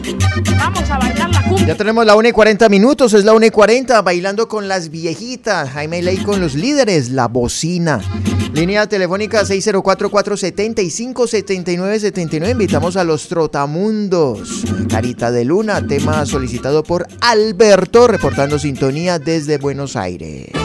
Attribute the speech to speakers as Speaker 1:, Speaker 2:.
Speaker 1: Vamos a bailar la cumbia.
Speaker 2: Ya tenemos la 1:40, es la 1:40, bailando con las viejitas. Jaime Ley con los líderes, La Bocina. Línea telefónica 604-475-7979. Invitamos a los Trotamundos. Carita de Luna, tema solicitado por Alberto, reportando sintonía desde Buenos Aires.